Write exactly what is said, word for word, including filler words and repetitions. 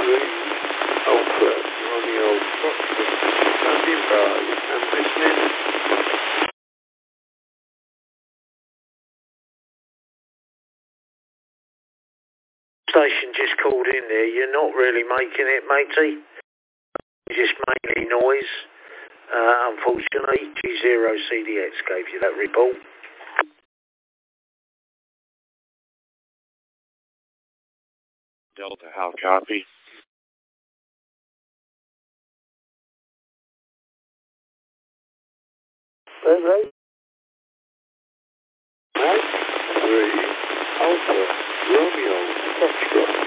Alpha, Romeo, Foxtrot, standing by and listening. Station just called in there. You're not really making it, matey. Just mainly noise. Uh, unfortunately, G zero C D X gave you that report. Delta, how copy? Right. Three, Alpha, Romeo, Foxtrot.